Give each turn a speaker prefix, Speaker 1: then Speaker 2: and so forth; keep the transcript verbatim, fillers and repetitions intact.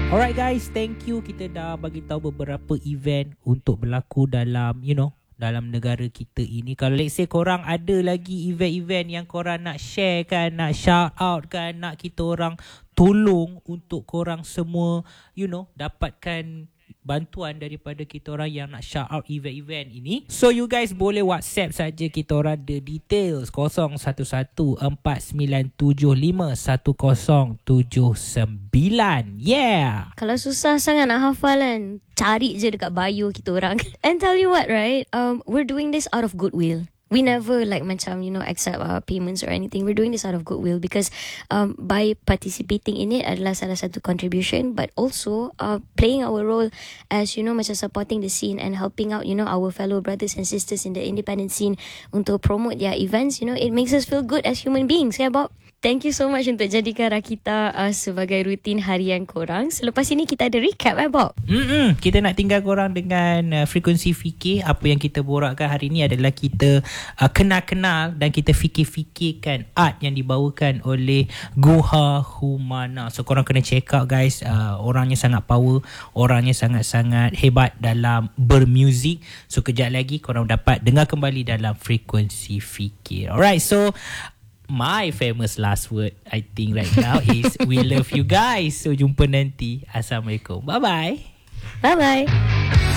Speaker 1: Alright guys, thank you. Kita dah bagi tahu beberapa event untuk berlaku dalam, you know, dalam negara kita ini. Kalau let's say korang ada lagi event-event yang korang nak share kan, nak shout out kan, nak kita orang tolong untuk korang semua, you know, dapatkan bantuan daripada kita orang yang nak shout out event-event ini. So you guys boleh WhatsApp saja kita orang the details kosong satu satu empat sembilan tujuh lima satu kosong tujuh sembilan. Yeah.
Speaker 2: Kalau susah sangat nak hafal kan, cari je dekat bio kita orang. And tell you what, right? Um, we're doing this out of goodwill. We never like macam, you know, accept uh, payments or anything. We're doing this out of goodwill because um, by participating in it adalah salah satu contribution, but also uh, playing our role as, you know, macam supporting the scene and helping out, you know, our fellow brothers and sisters in the independent scene untuk promote their events. You know, it makes us feel good as human beings. Yeah, Bob? Thank you so much untuk jadikan Rakita uh, sebagai rutin harian korang. Selepas ini kita ada recap, eh Bob?
Speaker 1: Mm-mm. Kita nak tinggal korang dengan uh, frekuensi fikir. Apa yang kita borakkan hari ini adalah kita uh, kenal-kenal dan kita fikir-fikirkan art yang dibawakan oleh Guha Humana. So korang kena check out guys. Uh, orangnya sangat power. Orangnya sangat-sangat hebat dalam bermuzik. So kejap lagi korang dapat dengar kembali dalam frekuensi fikir. Alright, so my famous last word I think right now is we love you guys. So jumpa nanti. Assalamualaikum. Bye bye.
Speaker 2: Bye bye.